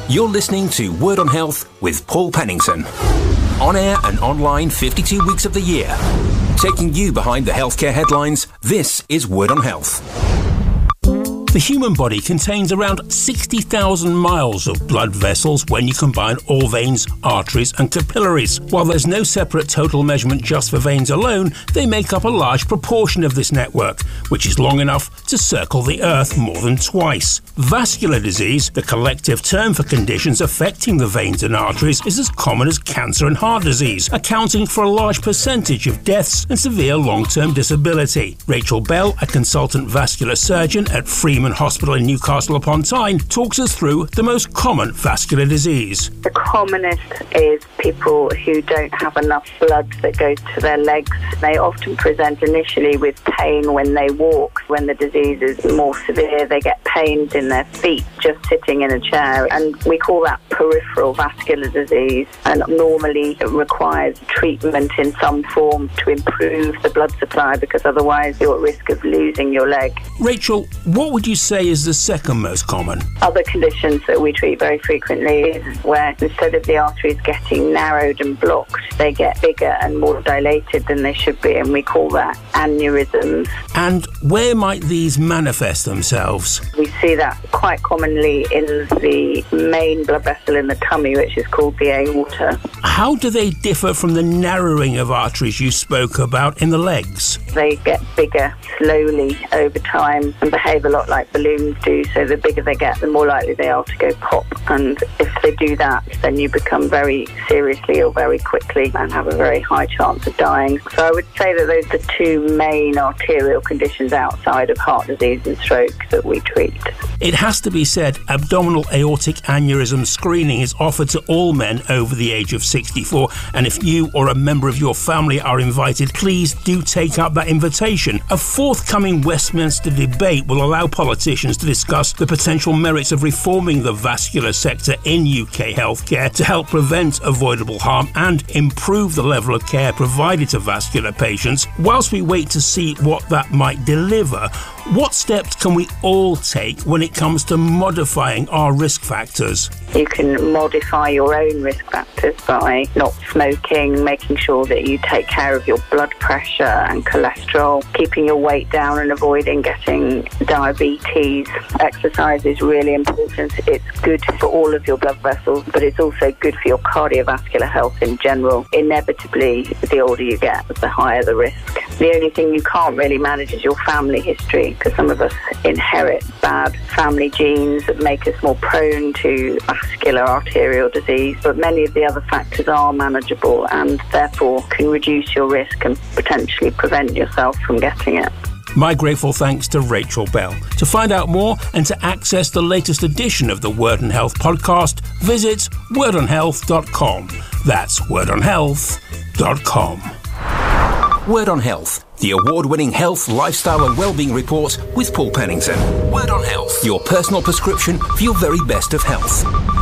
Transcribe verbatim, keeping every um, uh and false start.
You're listening to Word on Health with Paul Pennington. On air and online fifty-two weeks of the year. Taking you behind the healthcare headlines, this is Word on Health. The human body contains around sixty thousand miles of blood vessels when you combine all veins, arteries and capillaries. While there's no separate total measurement just for veins alone, they make up a large proportion of this network, which is long enough to circle the Earth more than twice. Vascular disease, the collective term for conditions affecting the veins and arteries, is as common as cancer and heart disease, accounting for a large percentage of deaths and severe long-term disability. Rachel Bell, a consultant vascular surgeon at Freeman Hospital in Newcastle upon Tyne, talks us through the most common vascular disease. The commonest is people who don't have enough blood that goes to their legs. They often present initially with pain when they walk. When the disease is more severe, they get pains in their feet just sitting in a chair, and we call that peripheral vascular disease, and normally it requires treatment in some form to improve the blood supply, because otherwise you're at risk of losing your leg. Rachel, what would you say is the second most common? Other conditions that we treat very frequently is where instead of the arteries getting narrowed and blocked, they get bigger and more dilated than they should be, and we call that aneurysms. And where might these manifest themselves? We see that quite commonly in the main blood vessel in the tummy, which is called the aorta. How do they differ from the narrowing of arteries you spoke about in the legs? They get bigger slowly over time and behave a lot like balloons do, so the bigger they get, the more likely they are to go pop, and if they do that, then you become very seriously ill very quickly and have a very high chance of dying. So I would say that those are the two main arterial conditions outside of heart disease and stroke that we treat. It has to be said, abdominal aortic aneurysm screening is offered to all men over the age of sixty-four, and if you or a member of your family are invited, please do take up that invitation. A forthcoming Westminster debate will allow politicians to discuss the potential merits of reforming the vascular sector in U K healthcare to help prevent avoidable harm and improve the level of care provided to vascular patients. Whilst we wait to see what that might deliver, what steps can we all take when it comes to modifying our risk factors? You can modify your own risk factors by not smoking, making sure that you take care of your blood pressure and cholesterol, keeping your weight down and avoiding getting diabetes. Exercise is really important. It's good for all of your blood vessels, but it's also good for your cardiovascular health in general. Inevitably, the older you get, the higher the risk. The only thing you can't really manage is your family history, because some of us inherit bad family genes that make us more prone to vascular arterial disease, but many of the other factors are manageable and therefore can reduce your risk and potentially prevent yourself from getting it. My grateful thanks to Rachel Bell. To find out more and to access the latest edition of the Word on Health podcast, visit word on health dot com. That's word on health dot com. Word on Health, the award-winning health, lifestyle and wellbeing report with Paul Pennington. Word on Health, your personal prescription for your very best of health.